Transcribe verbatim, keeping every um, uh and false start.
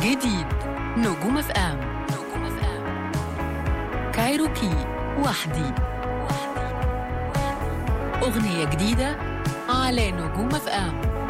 جديد نجوم اف ام. نجوم اف ام كايروكي وحدي. أغنية جديدة على نجوم اف ام.